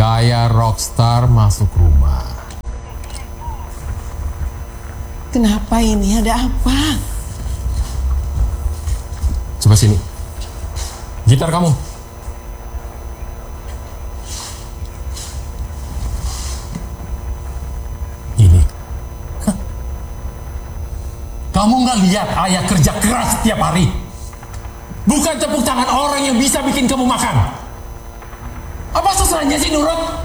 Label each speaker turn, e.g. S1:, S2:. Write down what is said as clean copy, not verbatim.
S1: Gaya rockstar masuk rumah.
S2: Kenapa ini? Ada apa?
S1: Coba sini. Gitar kamu. Ini. Hah? Kamu nggak lihat ayah kerja keras setiap hari? Bukan tepuk tangan orang yang bisa bikin kamu makan. Apa susahnya sih nurut?